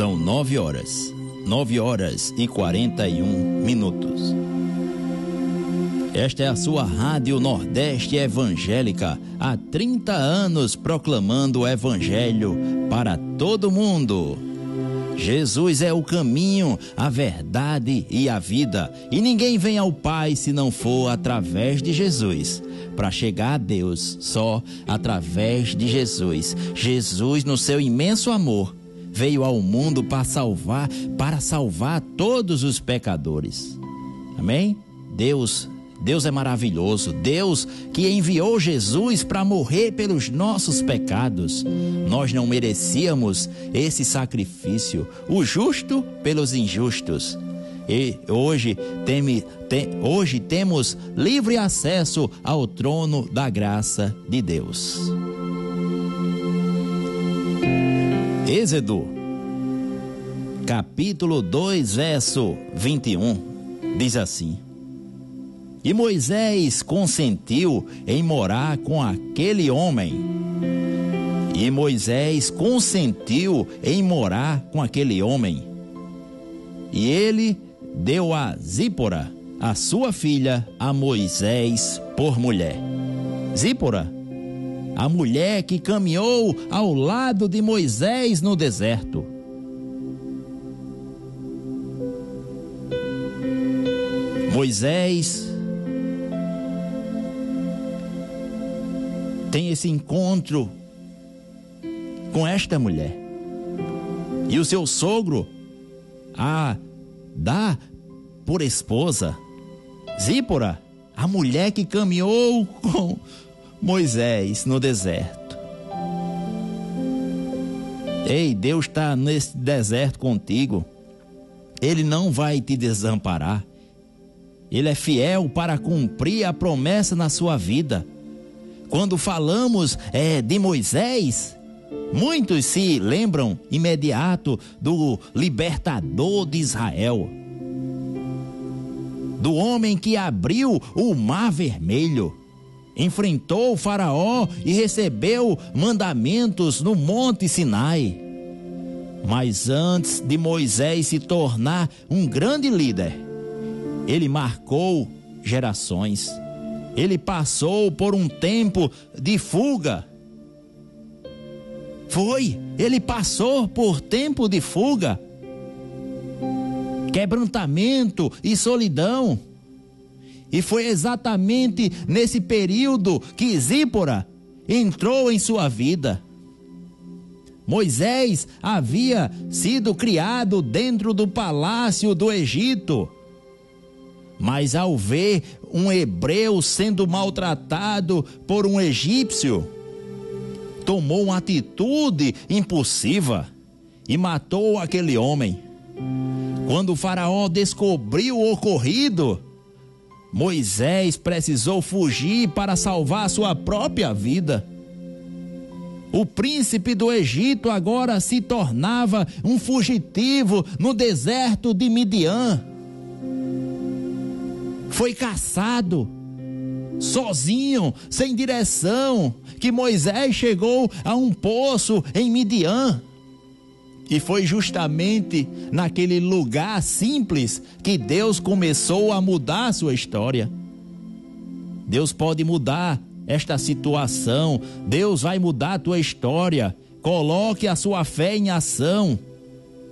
São 9 horas e 41 minutos. Esta é a sua Rádio Nordeste Evangélica, há 30 anos proclamando o Evangelho para todo mundo. Jesus é o caminho, a verdade e a vida, e ninguém vem ao Pai se não for através de Jesus. Para chegar a Deus, só através de Jesus. Jesus, no seu imenso amor, veio ao mundo para salvar todos os pecadores. Amém? Deus é maravilhoso. Deus que enviou Jesus para morrer pelos nossos pecados. Nós não merecíamos esse sacrifício, o justo pelos injustos. E hoje temos livre acesso ao trono da graça de Deus. Êxodo, capítulo 2, verso 21, diz assim: E Moisés consentiu em morar com aquele homem. E Moisés consentiu em morar com aquele homem. E ele deu a Zípora, a sua filha, a Moisés por mulher. Zípora, a mulher que caminhou ao lado de Moisés no deserto. Moisés tem esse encontro com esta mulher. E o seu sogro a dá por esposa Zípora, a mulher que caminhou com Moisés no deserto. Ei, Deus está nesse deserto contigo. Ele não vai te desamparar. Ele é fiel para cumprir a promessa na sua vida. Quando falamos de Moisés, muitos se lembram imediato do libertador de Israel, do homem que abriu o Mar Vermelho, enfrentou o Faraó e recebeu mandamentos no Monte Sinai. Mas antes de Moisés se tornar um grande líder, ele marcou gerações. Ele passou por um tempo de fuga. Ele passou por tempo de fuga, quebrantamento e solidão. E foi exatamente nesse período que Zípora entrou em sua vida. Moisés havia sido criado dentro do palácio do Egito. Mas ao ver um hebreu sendo maltratado por um egípcio, tomou uma atitude impulsiva e matou aquele homem. Quando o faraó descobriu o ocorrido, Moisés precisou fugir para salvar sua própria vida. O príncipe do Egito agora se tornava um fugitivo no deserto de Midian. Foi caçado, sozinho, sem direção, que Moisés chegou a um poço em Midian. E foi justamente naquele lugar simples que Deus começou a mudar a sua história. Deus pode mudar esta situação. Deus vai mudar a tua história. Coloque a sua fé em ação.